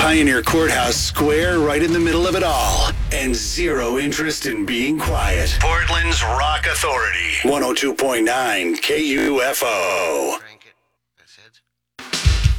Pioneer Courthouse Square right in the middle of it all. And zero interest in being quiet. Portland's Rock Authority. 102.9 KUFO.